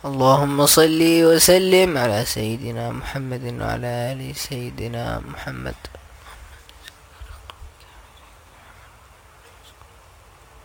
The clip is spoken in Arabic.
اللهم صل وسلم على سيدنا محمد وعلى آل سيدنا محمد.